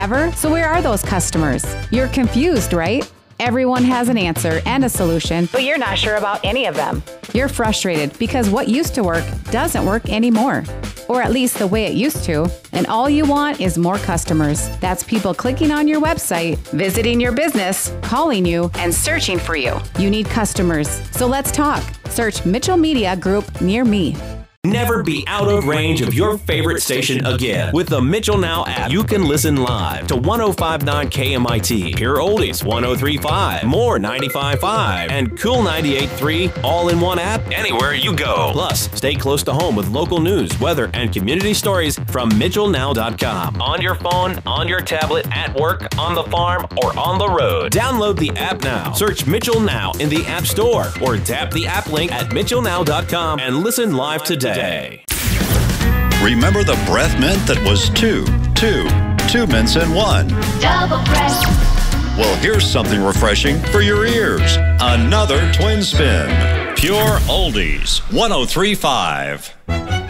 ever. So where are those customers? You're confused, right? Everyone has an answer and a solution, but you're not sure about any of them. You're frustrated because what used to work doesn't work anymore, or at least the way it used to, and all you want is more customers. That's people clicking on your website, visiting your business, calling you, and searching for you. You need customers, so let's talk. Search Mitchell Media Group near me. Never be out of range of your favorite station again. With the Mitchell Now app, you can listen live to 105.9 KMIT, Pure Oldies 103.5, More 95.5, and Cool 98.3 all in one app anywhere you go. Plus, stay close to home with local news, weather, and community stories from MitchellNow.com. On your phone, on your tablet, at work, on the farm, or on the road. Download the app now. Search Mitchell Now in the App Store or tap the app link at MitchellNow.com and listen live today. Remember the breath mint that was two mints in one? Double breath. Well, here's something refreshing for your ears. Another twin spin. Pure Oldies 103.5.